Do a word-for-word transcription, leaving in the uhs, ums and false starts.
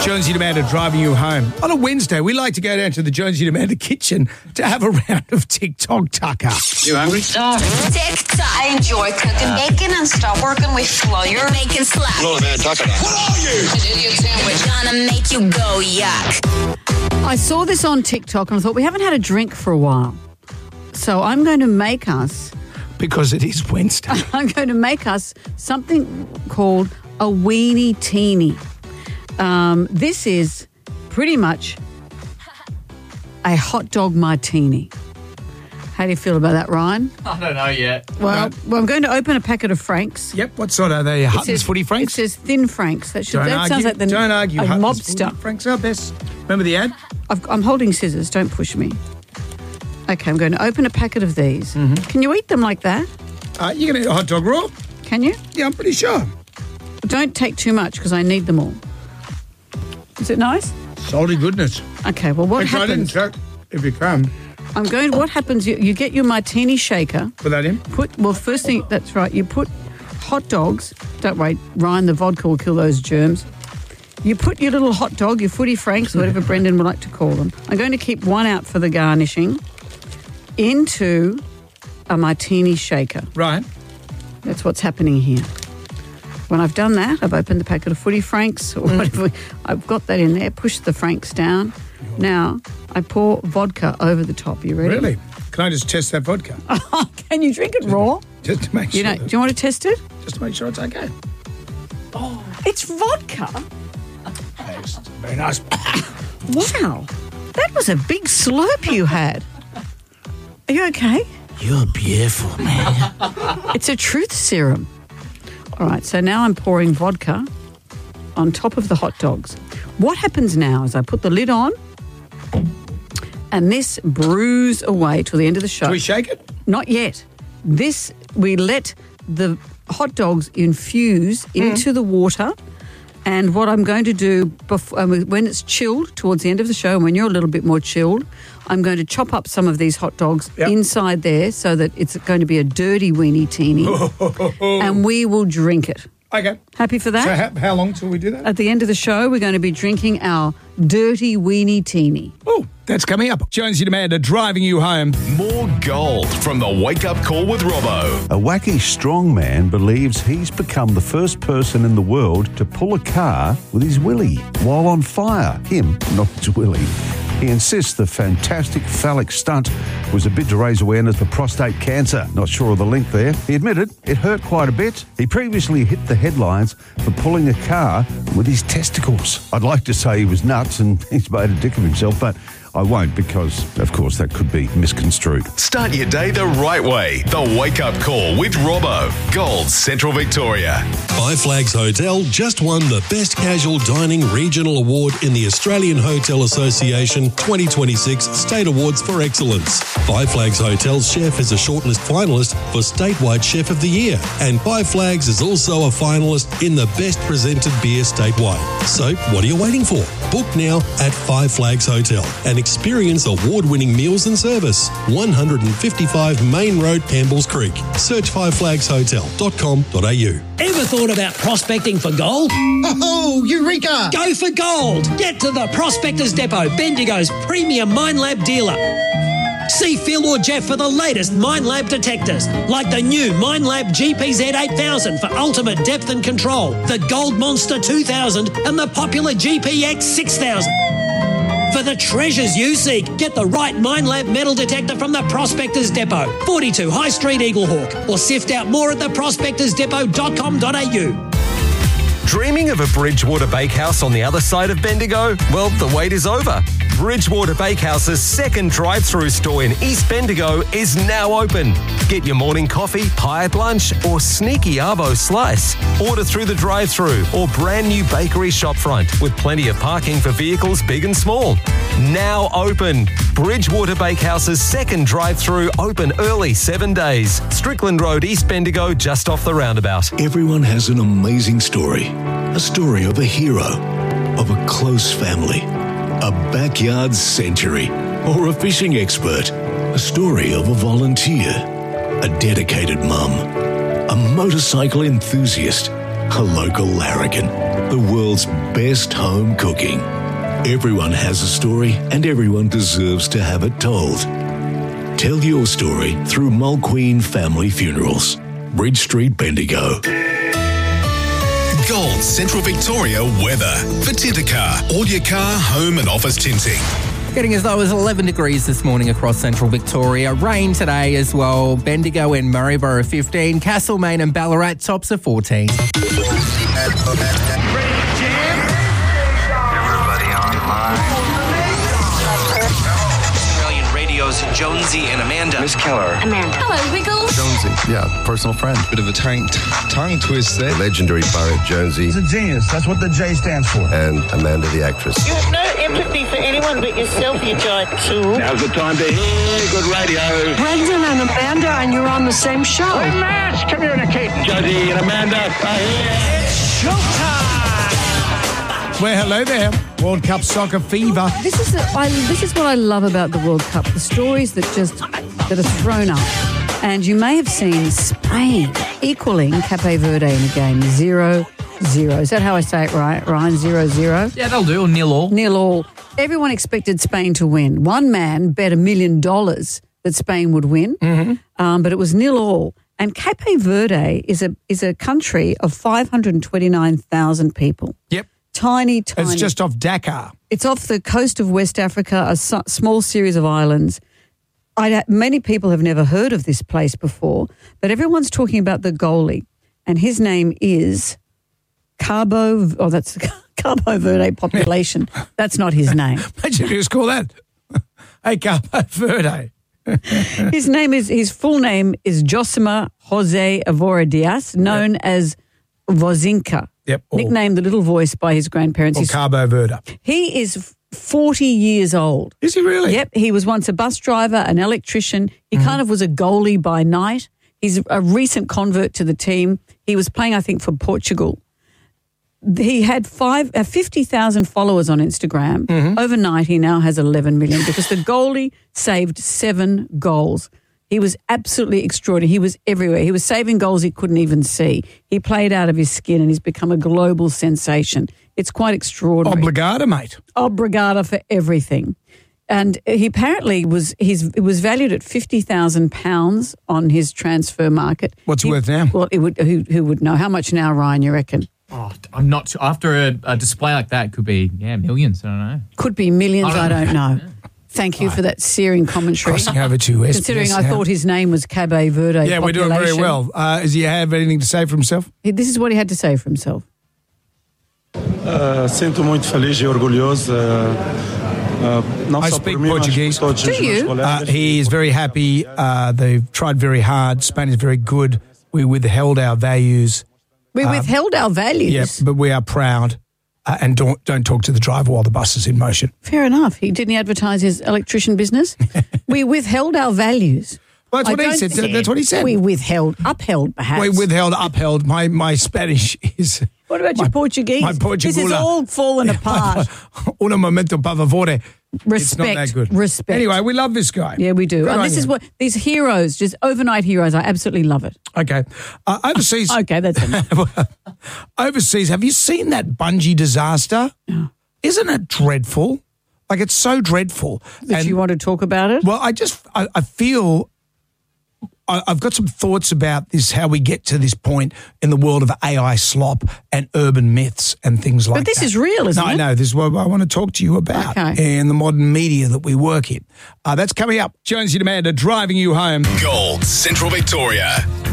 Jonesy and Amanda driving you home. On a Wednesday, we like to go down to the Jonesy and Amanda kitchen to have a round of TikTok tucker. You hungry? Starving. TikTok. I enjoy cooking bacon and stop working with flour. Making slap. Hello, man. Talk about. What are you? An idiot sandwich. Gonna make you go yuck. I saw this on TikTok and I thought, we haven't had a drink for a while. So I'm going to make us... Because it is Wednesday. I'm going to make us something called a weenie teeny. Um, this is pretty much a hot dog martini. How do you feel about that, Ryan? I don't know yet. Well, well I'm going to open a packet of Franks. Yep, what sort are they? Hutton's says, Footy Franks? It says thin Franks. That, should, don't that argue, sounds like the Don't argue. a Hutton's mobster. Footy Franks are best. Remember the ad? I've, I'm holding scissors. Don't push me. Okay, I'm going to open a packet of these. Mm-hmm. Can you eat them like that? Uh, you're going to eat a hot dog raw? Can you? Yeah, I'm pretty sure. Don't take too much because I need them all. Is it nice? Salty goodness. Okay, well, what Actually, happens? I didn't check if you come. I'm going. What happens? You, you get your martini shaker. Put that in. Put well. First thing, that's right. You put hot dogs. Don't worry, Ryan. The vodka will kill those germs. You put your little hot dog, your footy franks, whatever Brendan would like to call them. I'm going to keep one out for the garnishing. Into a martini shaker. Right. That's what's happening here. When I've done that, I've opened the packet of footy franks or whatever. I've got that in there. Push the franks down. Now I pour vodka over the top. You ready? Really? Can I just test that vodka? Can you drink it raw? Just to make sure. You know, that, do you want to test it? Just to make sure it's okay. Oh, it's vodka. Thanks. Very nice. Wow, that was a big slurp you had. Are you okay? You're beautiful, man. It's a truth serum. All right, so now I'm pouring vodka on top of the hot dogs. What happens now is I put the lid on and this brews away till the end of the show. Do we shake it? Not yet. This, we let the hot dogs infuse into mm. the water. And what I'm going to do before, um, when it's chilled towards the end of the show, and when you're a little bit more chilled, I'm going to chop up some of these hot dogs yep. inside there so that it's going to be a dirty weenie teeny, and we will drink it. Okay. Happy for that? So how, how long till we do that? At the end of the show, we're going to be drinking our dirty weenie teeny. Oh, that's coming up. Jonesy and Amanda driving you home. More gold from the Wake Up Call with Robbo. A wacky strong man believes he's become the first person in the world to pull a car with his willy while on fire. Him, not his willy. He insists the fantastic phallic stunt was a bid to raise awareness for prostate cancer. Not sure of the link there. He admitted it hurt quite a bit. He previously hit the headlines for pulling a car with his testicles. I'd like to say he was nuts and he's made a dick of himself, but I won't because, of course, that could be misconstrued. Start your day the right way. The Wake Up Call with Robbo. Gold Central Victoria. Five Flags Hotel just won the Best Casual Dining Regional Award in the Australian Hotel Association twenty twenty-six State Awards for Excellence. Five Flags Hotel's chef is a shortlist finalist for Statewide Chef of the Year, and Five Flags is also a finalist in the Best Presented Beer statewide. So, what are you waiting for? Book now at Five Flags Hotel and experience award-winning meals and service. one fifty-five Main Road, Campbells Creek. Search five flags hotel dot com dot a u. Ever thought about prospecting for gold? Oh, Eureka! Go for gold! Get to the Prospectors Depot, Bendigo's premium Minelab dealer. See Phil or Jeff for the latest Minelab detectors, like the new Minelab G P Z eight thousand for ultimate depth and control, the Gold Monster two thousand and the popular G P X six thousand. For the treasures you seek, get the right Minelab metal detector from the Prospectors Depot, forty-two High Street, Eaglehawk, or sift out more at the prospectors depot dot com dot a u. Dreaming of a Bridgewater Bakehouse on the other side of Bendigo? Well, the wait is over. Bridgewater Bakehouse's second drive-through store in East Bendigo is now open. Get your morning coffee, pie at lunch, or sneaky arvo slice. Order through the drive-through or brand new bakery shopfront with plenty of parking for vehicles big and small. Now open. Bridgewater Bakehouse's second drive-through open early seven days. Strickland Road, East Bendigo, just off the roundabout. Everyone has an amazing story. A story of a hero, of a close family, a backyard century, or a fishing expert. A story of a volunteer, a dedicated mum, a motorcycle enthusiast, a local larrikin. the world's best home cooking. Everyone has a story and everyone deserves to have it told. Tell your story through Mulqueen Family Funerals. Bridge Street, Bendigo. Gold Central Victoria weather for Tintercar. All your car, home and office tinting. Getting as low as eleven degrees this morning across central Victoria. Rain today as well. Bendigo and Maryborough fifteen. Castlemaine and Ballarat tops are fourteen. Everybody online. Australian Radio's Jonesy and Amanda. Miss Keller. Amanda. Hello, Wiggles. Jonesy, yeah, personal friend. Bit of a tongue, tongue twist there. Legendary poet Jonesy. He's a genius. That's what the J stands for. And Amanda the actress. You have no empathy for anyone but yourself, you giant tool. Now's the time to hear good radio. Brendan and Amanda, and you're on the same show. We must communicate. Jonesy and Amanda are here. It's showtime. Well, hello there. World Cup soccer fever. This is a, I, this is what I love about the World Cup. The stories that just that are thrown up. And you may have seen Spain equaling Cape Verde in a game, zero zero. Is that how I say it right, Ryan? Zero zero? Yeah, they'll do. Or nil all. Nil all. Everyone expected Spain to win. One man bet a million dollars that Spain would win, mm-hmm. um, but it was nil all. And Cape Verde is a is a country of five hundred twenty-nine thousand people. Yep. Tiny, tiny. It's just off Dakar. It's off the coast of West Africa, a su- small series of islands. I, many people have never heard of this place before, but everyone's talking about the goalie, and his name is Cabo. Oh, that's Cabo Verde population. That's not his name. Imagine if you just call that. Hey, Cabo Verde. His name is his full name is Josima Jose Evora Diaz, known yep. as Vozinka. Yep. Or, nicknamed the little voice by his grandparents. Or Cabo Verde. He is forty years old. Is he really? Yep. He was once a bus driver, an electrician. He mm-hmm. kind of was a goalie by night. He's a recent convert to the team. He was playing, I think, for Portugal. He had five, uh, fifty thousand followers on Instagram. Mm-hmm. Overnight, he now has eleven million because the goalie saved seven goals. He was absolutely extraordinary. He was everywhere. He was saving goals he couldn't even see. He played out of his skin and he's become a global sensation. It's quite extraordinary. Obrigada, mate. Obrigada for everything. And he apparently was he's it was valued at fifty thousand pounds on his transfer market. What's he, it worth now? Well, it would, who, who would know? How much now, Ryan, you reckon? Oh, I'm not sure. After a, a display like that, it could be, yeah, millions. I don't know. Could be millions. I don't, I don't know. Yeah. Thank you right. for that searing commentary. Crossing over to West. Considering I thought his name was Cape Verde. Yeah, population. we're doing very well. Uh, does he have anything to say for himself? This is what he had to say for himself. Uh, sinto muito feliz e orgulhoso. Uh, uh, I speak Portuguese. Do you? Uh, he is very happy. Uh, they've tried very hard. Spain is very good. We withheld our values. We um, withheld our values? Yeah, but we are proud. Uh, and don't don't talk to the driver while the bus is in motion. Fair enough. He didn't advertise his electrician business. We withheld our values. Well, that's what I he said. Say, that's what he said. We withheld, upheld, perhaps. We withheld, upheld. My my Spanish is. What about my, your Portuguese? My Portuguese. This is all fallen apart. Un momento, por favor. Respect. It's not that good. Respect. Anyway, we love this guy. Yeah, we do. Good and this you. is what these heroes, just overnight heroes. I absolutely love it. Okay, uh, overseas. okay, that's enough. Overseas, have you seen that bungee disaster? No. Isn't it dreadful? Like, it's so dreadful. That and, you want to talk about it? Well, I just I, I feel. I've got some thoughts about this, how we get to this point in the world of A I slop and urban myths and things like that. But this is real, isn't no, it? I know. This is what I want to talk to you about okay. in the modern media that we work in. Uh, that's coming up. Jonesy and Amanda driving you home. Gold Central Victoria.